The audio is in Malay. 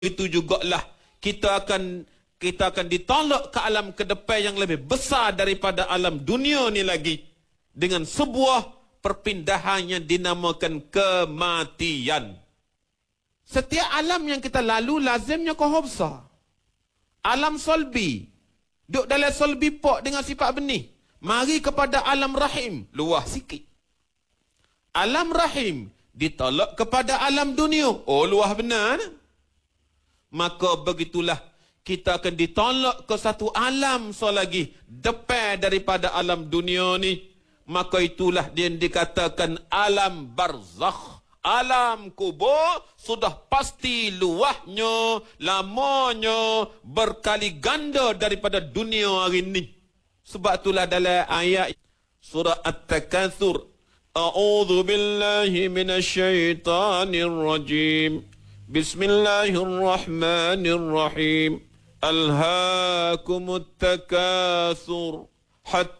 itu jugalah kita akan ditolak ke alam ke depan yang lebih besar daripada alam dunia ni lagi dengan sebuah perpindahan yang dinamakan kematian. Setiap alam yang kita lalu lazimnya kohor besar. Alam solbi, duduk dalam solbi pok dengan sifat benih. Mari kepada alam rahim, luah sikit. Alam rahim ditolak kepada alam dunia, oh luah benar. Maka begitulah kita akan ditolak ke satu alam lagi depan daripada alam dunia ni. Maka itulah dia dikatakan alam barzakh. Alam kubur sudah pasti luahnya, lamanya berkali ganda daripada dunia hari ini. Sebab itulah dalam ayat surah At-Takatsur, a'udzu billahi minasyaitonir rajim. Bismillahirrahmanirrahim. Alhaakumut takatsur hatta